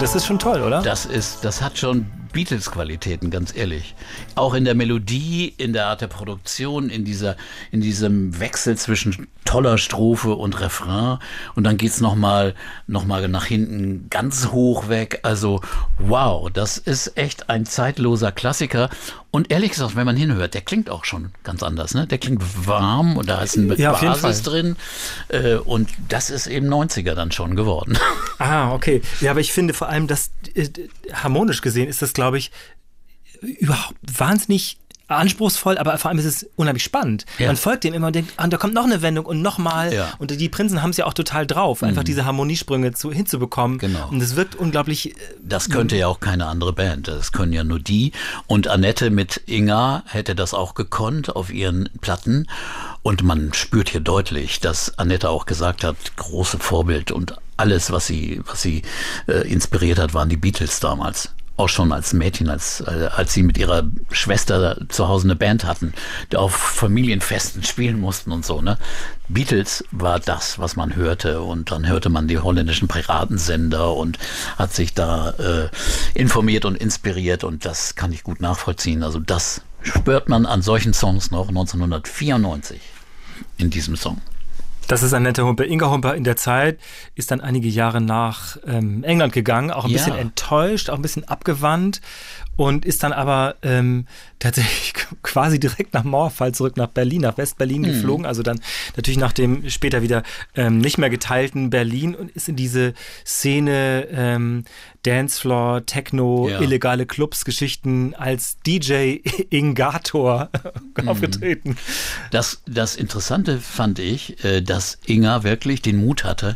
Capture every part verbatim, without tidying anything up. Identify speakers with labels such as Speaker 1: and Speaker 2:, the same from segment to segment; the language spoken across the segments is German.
Speaker 1: Das ist schon toll, oder?
Speaker 2: Das ist, das hat schon Beatles-Qualitäten, ganz ehrlich. Auch in der Melodie, in der Art der Produktion, in dieser, in diesem Wechsel zwischen toller Strophe und Refrain. Und dann geht's noch mal, noch mal nach hinten ganz hoch weg. Also, wow, das ist echt ein zeitloser Klassiker. Und ehrlich gesagt, wenn man hinhört, der klingt auch schon ganz anders, ne? Der klingt warm und da ist ein
Speaker 1: ja,
Speaker 2: Basis drin. Äh, und das ist eben neunziger dann schon geworden.
Speaker 1: Ah, okay. Ja, aber ich finde vor allem, dass äh, harmonisch gesehen ist das, glaube ich, überhaupt wahnsinnig anspruchsvoll, aber vor allem ist es unheimlich spannend. Ja. Man folgt dem immer und denkt, ah, da kommt noch eine Wendung und nochmal. Ja. Und die Prinzen haben es ja auch total drauf, einfach mhm. diese Harmoniesprünge zu, hinzubekommen. Genau. Und es wirkt unglaublich... Äh,
Speaker 2: das könnte ja auch keine andere Band. Das können ja nur die. Und Annette mit Inga hätte das auch gekonnt auf ihren Platten. Und man spürt hier deutlich, dass Annette auch gesagt hat, große Vorbild und alles, was sie, was sie äh, inspiriert hat, waren die Beatles damals. Auch schon als Mädchen, als, als sie mit ihrer Schwester zu Hause eine Band hatten, die auf Familienfesten spielen mussten und so, ne? Beatles war das, was man hörte, und dann hörte man die holländischen Piratensender und hat sich da äh, informiert und inspiriert, und das kann ich gut nachvollziehen. Also das spürt man an solchen Songs noch neunzehnhundertvierundneunzig in diesem Song.
Speaker 1: Das ist Annette Humpe. Inga Humpe in der Zeit ist dann einige Jahre nach ähm, England gegangen, auch ein ja. bisschen enttäuscht, auch ein bisschen abgewandt, und ist dann aber ähm, tatsächlich quasi direkt nach Mauerfall zurück nach Berlin, nach West-Berlin mhm. geflogen, also dann natürlich nach dem später wieder ähm, nicht mehr geteilten Berlin, und ist in diese Szene ähm, Dancefloor, Techno, ja. illegale Clubs, Geschichten als D J Ingator mhm. aufgetreten.
Speaker 2: Das, das Interessante fand ich, dass Inga wirklich den Mut hatte,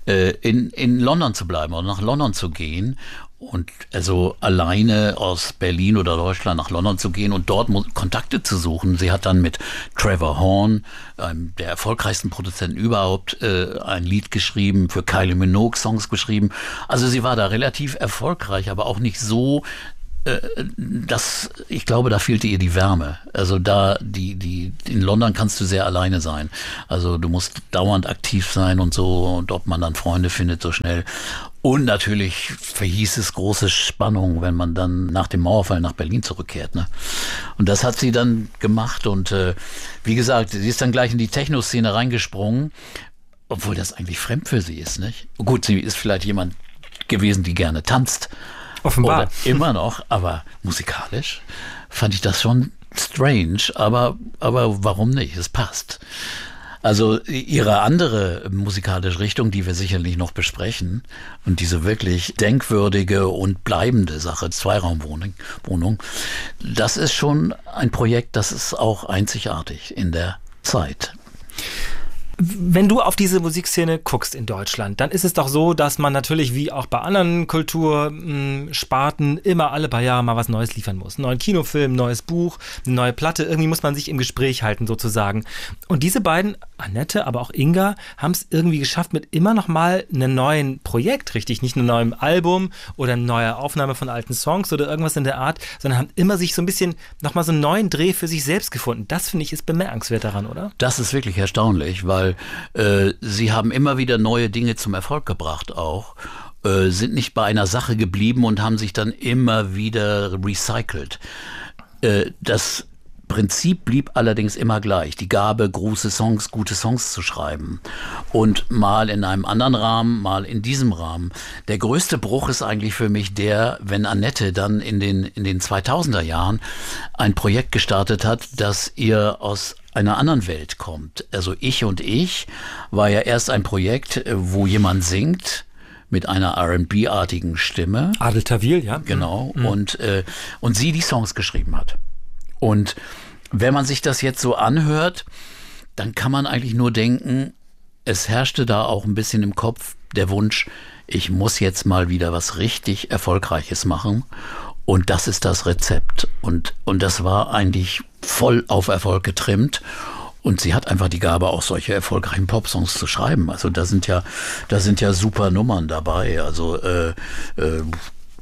Speaker 2: in, in London zu bleiben oder nach London zu gehen. Und also alleine aus Berlin oder Deutschland nach London zu gehen und dort Kontakte zu suchen. Sie hat dann mit Trevor Horn, einem der erfolgreichsten Produzenten überhaupt, äh, ein Lied geschrieben, für Kylie Minogue Songs geschrieben. Also sie war da relativ erfolgreich, aber auch nicht so, äh, dass, ich glaube, da fehlte ihr die Wärme. Also da, die, die, in London kannst du sehr alleine sein. Also du musst dauernd aktiv sein und so, und ob man dann Freunde findet so schnell. Und natürlich verhieß es große Spannung, wenn man dann nach dem Mauerfall nach Berlin zurückkehrt, ne? Und das hat sie dann gemacht, und äh, wie gesagt, sie ist dann gleich in die Techno-Szene reingesprungen, obwohl das eigentlich fremd für sie ist, nicht? Gut, sie ist vielleicht jemand gewesen, die gerne tanzt.
Speaker 1: Offenbar.
Speaker 2: Oder immer noch, aber musikalisch fand ich das schon strange, aber, aber warum nicht? Es passt. Also ihre andere musikalische Richtung, die wir sicherlich noch besprechen, und diese wirklich denkwürdige und bleibende Sache, Zweiraumwohnung, Wohnung, das ist schon ein Projekt, das ist auch einzigartig in der Zeit.
Speaker 1: Wenn du auf diese Musikszene guckst in Deutschland, dann ist es doch so, dass man natürlich wie auch bei anderen Kultursparten immer alle paar Jahre mal was Neues liefern muss. Einen neuen Kinofilm, ein neues Buch, eine neue Platte. Irgendwie muss man sich im Gespräch halten sozusagen. Und diese beiden, Annette, aber auch Inga, haben es irgendwie geschafft mit immer noch mal einem neuen Projekt, richtig? Nicht einem neuen Album oder eine neue Aufnahme von alten Songs oder irgendwas in der Art, sondern haben immer sich so ein bisschen noch mal so einen neuen Dreh für sich selbst gefunden. Das finde ich ist bemerkenswert daran, oder?
Speaker 2: Das ist wirklich erstaunlich, weil Äh, sie haben immer wieder neue Dinge zum Erfolg gebracht auch, äh, sind nicht bei einer Sache geblieben und haben sich dann immer wieder recycelt. Äh, das Prinzip blieb allerdings immer gleich, die Gabe, große Songs, gute Songs zu schreiben, und mal in einem anderen Rahmen, mal in diesem Rahmen. Der größte Bruch ist eigentlich für mich der, wenn Annette dann in den, in den zweitausender Jahren ein Projekt gestartet hat, das ihr aus einer anderen Welt kommt. Also Ich und Ich war ja erst ein Projekt, wo jemand singt mit einer R and B-artigen Stimme.
Speaker 1: Adel Tawil, ja.
Speaker 2: Genau.
Speaker 1: Mhm.
Speaker 2: Und, äh, und sie die Songs geschrieben hat. Und wenn man sich das jetzt so anhört, dann kann man eigentlich nur denken, es herrschte da auch ein bisschen im Kopf der Wunsch, ich muss jetzt mal wieder was richtig Erfolgreiches machen. Und das ist das Rezept. Und, und das war eigentlich voll auf Erfolg getrimmt. Und sie hat einfach die Gabe, auch solche erfolgreichen Popsongs zu schreiben. Also da sind ja, da sind ja super Nummern dabei. Also äh, äh,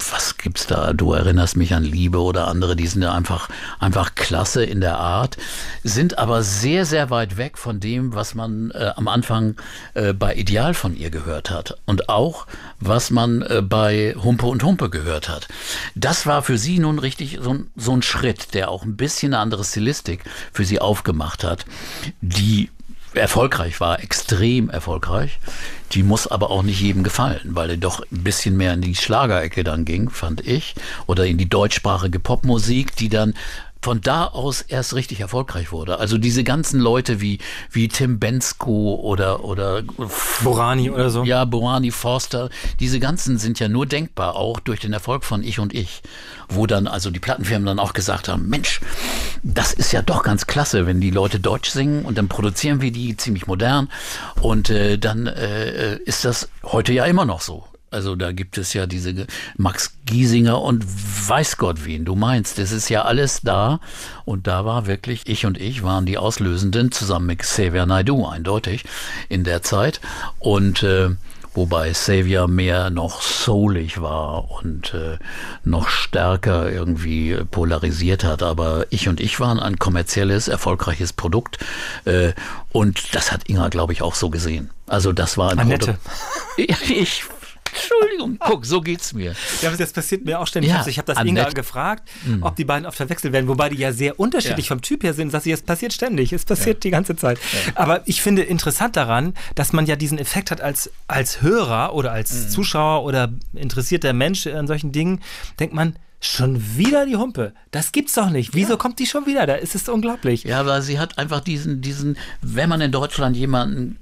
Speaker 2: was gibt's da? Du erinnerst mich an Liebe oder andere, die sind ja einfach, einfach klasse in der Art, sind aber sehr, sehr weit weg von dem, was man äh, am Anfang äh, bei Ideal von ihr gehört hat und auch, was man äh, bei Humpe und Humpe gehört hat. Das war für sie nun richtig so, so ein Schritt, der auch ein bisschen eine andere Stilistik für sie aufgemacht hat, die erfolgreich war, extrem erfolgreich. Die muss aber auch nicht jedem gefallen, weil er doch ein bisschen mehr in die Schlagerecke dann ging, fand ich, oder in die deutschsprachige Popmusik, die dann von da aus erst richtig erfolgreich wurde. Also diese ganzen Leute wie, wie Tim Bendzko oder, oder
Speaker 1: Borani oder so.
Speaker 2: Ja, Borani, Forster, diese ganzen sind ja nur denkbar, auch durch den Erfolg von Ich und Ich, wo dann also die Plattenfirmen dann auch gesagt haben, Mensch, das ist ja doch ganz klasse, wenn die Leute Deutsch singen und dann produzieren wir die ziemlich modern und äh, dann äh, ist das heute ja immer noch so. Also da gibt es ja diese Max Giesinger und weiß Gott wen du meinst. Das ist ja alles da. Und da war wirklich, Ich und Ich waren die Auslösenden, zusammen mit Xavier Naidoo eindeutig in der Zeit. Und äh, wobei Xavier mehr noch soulig war und äh, noch stärker irgendwie polarisiert hat. Aber Ich und Ich waren ein kommerzielles, erfolgreiches Produkt. Äh, und das hat Inga, glaube ich, auch so gesehen. Also das war ein
Speaker 1: Annette.
Speaker 2: Produkt. Ich Entschuldigung, guck, so geht's mir.
Speaker 1: Ja, das passiert mir auch ständig.
Speaker 2: Ja,
Speaker 1: ich habe das
Speaker 2: Annette.
Speaker 1: Inga gefragt,
Speaker 2: Mhm.
Speaker 1: ob die beiden oft verwechselt werden, wobei die ja sehr unterschiedlich
Speaker 2: Ja.
Speaker 1: vom Typ her sind. Sagt sie, es passiert ständig, es passiert
Speaker 2: Ja.
Speaker 1: die ganze Zeit.
Speaker 2: Ja.
Speaker 1: Aber ich finde interessant daran, dass man ja diesen Effekt hat als, als Hörer oder als
Speaker 2: Mhm.
Speaker 1: Zuschauer oder interessierter Mensch an solchen Dingen, denkt man, schon wieder die Humpe. Das gibt's doch nicht. Wieso
Speaker 2: Ja.
Speaker 1: kommt die schon wieder? Da ist es unglaublich.
Speaker 2: Ja, aber sie hat einfach diesen, diesen, wenn man in Deutschland jemanden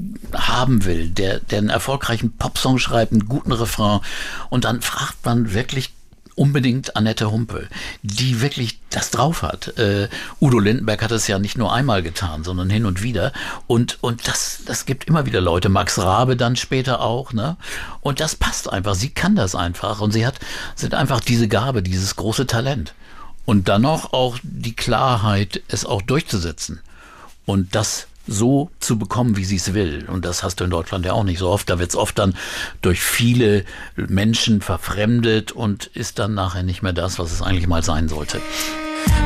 Speaker 2: haben will, der, der einen erfolgreichen Popsong schreibt, einen guten Refrain, und dann fragt man wirklich unbedingt Annette Humpe, die wirklich das drauf hat. Äh, Udo Lindenberg hat es ja nicht nur einmal getan, sondern hin und wieder. Und, und das, das gibt immer wieder Leute. Max Rabe dann später auch, ne? Und das passt einfach. Sie kann das einfach. Und sie hat, sie hat einfach diese Gabe, dieses große Talent. Und dann noch auch die Klarheit, es auch durchzusetzen. Und das so zu bekommen, wie sie es will. Und das hast du in Deutschland ja auch nicht so oft. Da wird es oft dann durch viele Menschen verfremdet und ist dann nachher nicht mehr das, was es eigentlich mal sein sollte.